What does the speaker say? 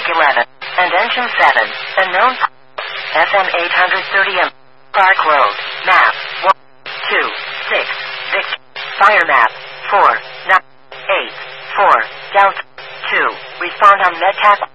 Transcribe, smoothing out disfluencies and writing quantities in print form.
Lake 11, and Engine 7, unknown, FM 830M, Park Road, map, 1, 2, 6, Victor, fire map, 4, 9, 8, 4, Delta, 2, respond on MedTap.